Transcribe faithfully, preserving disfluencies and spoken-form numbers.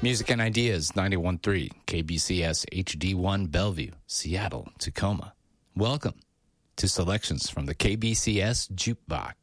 Music and Ideas, ninety-one point three, K B C S H D one Bellevue, Seattle, Tacoma. Welcome to selections from the K B C S Jukebox.